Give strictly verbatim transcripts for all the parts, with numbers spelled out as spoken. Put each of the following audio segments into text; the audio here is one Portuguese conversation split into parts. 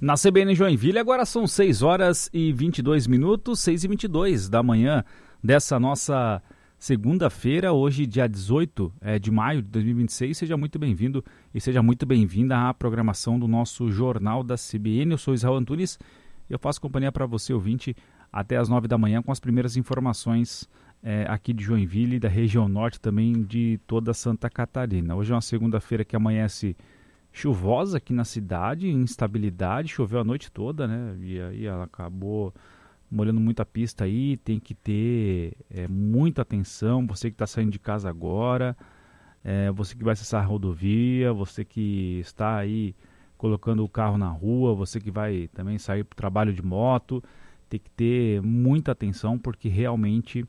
Na C B N Joinville, agora são seis horas e vinte e dois minutos, seis e vinte e dois da manhã dessa nossa segunda-feira, hoje dia dezoito de maio de dois mil e vinte e seis. Seja muito bem-vindo e seja muito bem-vinda à programação do nosso Jornal da C B N. Eu sou Israel Antunes e eu faço companhia para você, ouvinte, até as nove da manhã com as primeiras informações é, aqui de Joinville, da região norte, também de toda Santa Catarina. Hoje é uma segunda-feira que amanhece chuvosa aqui na cidade, instabilidade, choveu a noite toda, né? E aí ela acabou molhando muito a pista aí, tem que ter é, muita atenção, você que está saindo de casa agora, é, você que vai acessar a rodovia, você que está aí colocando o carro na rua, você que vai também sair para o trabalho de moto, tem que ter muita atenção porque realmente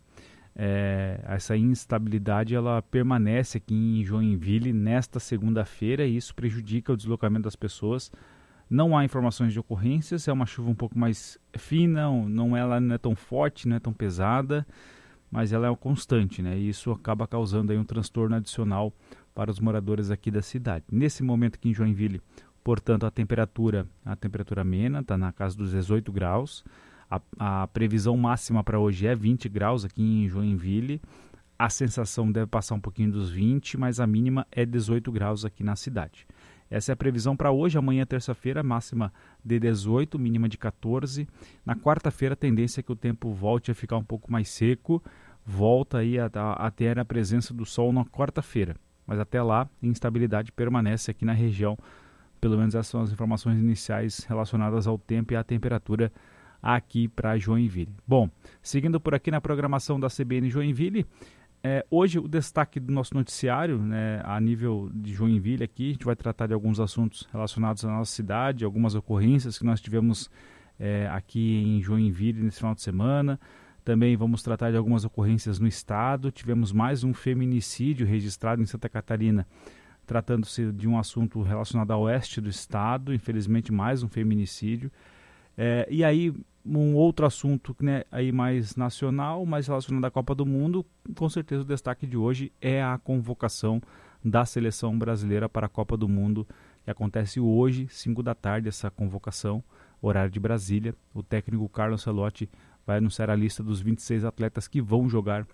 É, essa instabilidade ela permanece aqui em Joinville nesta segunda-feira e isso prejudica o deslocamento das pessoas. Não há informações de ocorrências, é uma chuva um pouco mais fina, não, ela não é tão forte, não é tão pesada, mas ela é constante, né? E isso acaba causando aí um transtorno adicional para os moradores aqui da cidade. Nesse momento aqui em Joinville, portanto, a temperatura, a temperatura amena, está na casa dos dezoito graus. A, a previsão máxima para hoje é vinte graus aqui em Joinville. A sensação deve passar um pouquinho dos vinte, mas a mínima é dezoito graus aqui na cidade. Essa é a previsão para hoje. Amanhã, terça-feira, máxima de dezoito, mínima de quatorze. Na quarta-feira, a tendência é que o tempo volte a ficar um pouco mais seco. Volta aí a, a, a ter a presença do sol na quarta-feira. Mas até lá, a instabilidade permanece aqui na região. Pelo menos essas são as informações iniciais relacionadas ao tempo e à temperatura aqui para Joinville. Bom, seguindo por aqui na programação da C B N Joinville, é, hoje o destaque do nosso noticiário, né, a nível de Joinville aqui, a gente vai tratar de alguns assuntos relacionados à nossa cidade, algumas ocorrências que nós tivemos é, aqui em Joinville nesse final de semana. Também vamos tratar de algumas ocorrências no estado. Tivemos mais um feminicídio registrado em Santa Catarina, tratando-se de um assunto relacionado ao oeste do estado, infelizmente mais um feminicídio. É, e aí um outro assunto, né, aí mais nacional, mais relacionado à Copa do Mundo, com certeza o destaque de hoje é a convocação da seleção brasileira para a Copa do Mundo, que acontece hoje, cinco da tarde, essa convocação, horário de Brasília. O técnico Carlo Ancelotti vai anunciar a lista dos vinte e seis atletas que vão jogar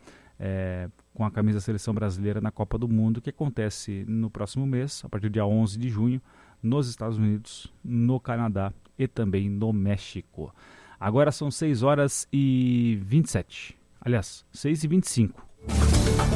é, com a camisa da seleção brasileira na Copa do Mundo, que acontece no próximo mês, a partir do dia onze de junho, nos Estados Unidos, no Canadá e também no México. Agora são seis horas e vinte e sete. Aliás, seis e vinte e cinco.